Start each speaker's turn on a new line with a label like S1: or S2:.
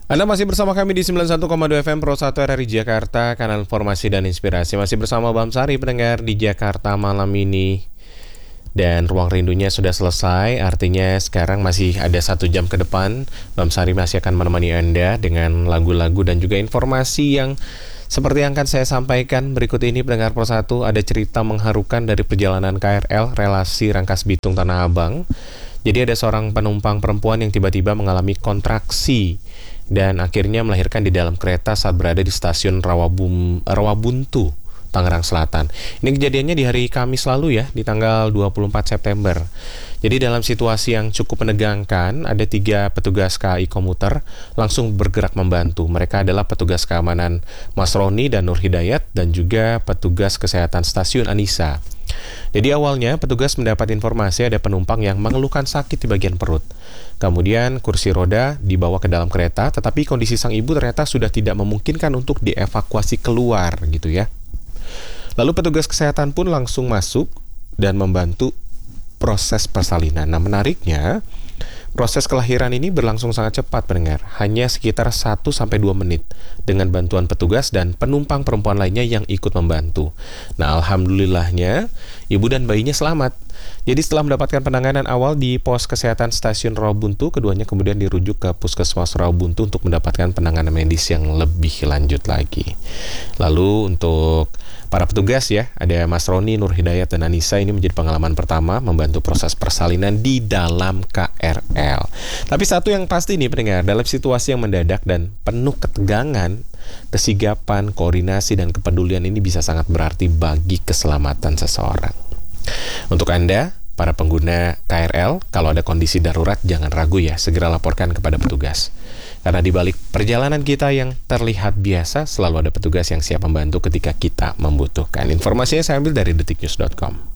S1: Anda masih bersama kami di 91,2 FM Pro 1 RRI Jakarta, kanal informasi dan inspirasi. Masih bersama Bam Sari, pendengar di Jakarta malam ini. Dan ruang rindunya sudah selesai, artinya sekarang masih ada 1 jam ke depan. Bam Sari masih akan menemani Anda dengan lagu-lagu dan juga informasi yang seperti yang akan saya sampaikan berikut ini. Pendengar Pro 1, ada cerita mengharukan dari perjalanan KRL relasi Rangkas Bitung Tanah Abang. Jadi ada seorang penumpang perempuan yang tiba-tiba mengalami kontraksi dan akhirnya melahirkan di dalam kereta saat berada di stasiun Rawabuntu, Tangerang Selatan. Ini kejadiannya di hari Kamis lalu ya, di tanggal 24 September. Jadi dalam situasi yang cukup menegangkan, ada 3 petugas KAI komuter langsung bergerak membantu. Mereka adalah petugas keamanan Mas Roni dan Nur Hidayat dan juga petugas kesehatan stasiun Anissa. Jadi awalnya petugas mendapat informasi ada penumpang yang mengeluhkan sakit di bagian perut. Kemudian kursi roda dibawa ke dalam kereta, tetapi kondisi sang ibu ternyata sudah tidak memungkinkan untuk dievakuasi keluar gitu ya. Lalu petugas kesehatan pun langsung masuk dan membantu proses persalinan. Nah, menariknya proses kelahiran ini berlangsung sangat cepat, pendengar. Hanya sekitar 1-2 menit dengan bantuan petugas dan penumpang perempuan lainnya yang ikut membantu. Nah, alhamdulillahnya ibu dan bayinya selamat. Jadi setelah mendapatkan penanganan awal di pos kesehatan stasiun Rawabuntu, keduanya kemudian dirujuk ke Puskesmas Rawabuntu untuk mendapatkan penanganan medis yang lebih lanjut lagi. Lalu untuk para petugas ya, ada Mas Roni, Nur Hidayat, dan Anissa. Ini menjadi pengalaman pertama membantu proses persalinan di dalam KRL. Tapi satu yang pasti nih pendengar, dalam situasi yang mendadak dan penuh ketegangan, kesigapan, koordinasi, dan kepedulian ini bisa sangat berarti bagi keselamatan seseorang. Untuk Anda, para pengguna KRL, kalau ada kondisi darurat jangan ragu ya, segera laporkan kepada petugas. Karena di balik perjalanan kita yang terlihat biasa, selalu ada petugas yang siap membantu ketika kita membutuhkan. Informasinya saya ambil dari detiknews.com.